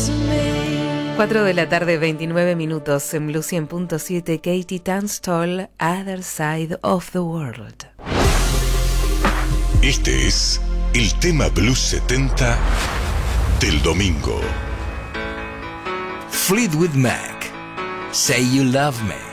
4 de la tarde, 29 minutos en Blue 100.7. Katie Tunstall, Other Side of the World. Este es el tema Blues 70 del domingo. Fleetwood Mac, Say You Love Me.